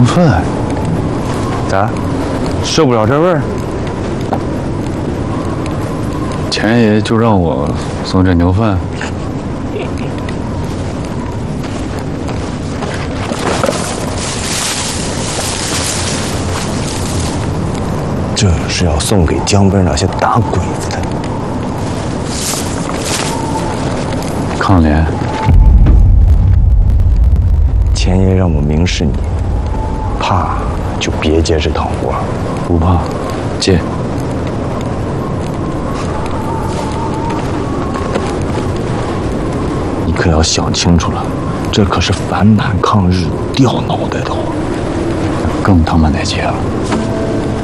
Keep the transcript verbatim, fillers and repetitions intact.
饭，咋？受不了这味儿？钱爷就让我送这牛粪。 这是要送给江边那些打鬼子的。 抗联， 钱爷让我明示你，怕就别接这趟活。 不怕，接。 你可要想清楚了，这可是反满抗日掉脑袋的活， 更他妈得接了。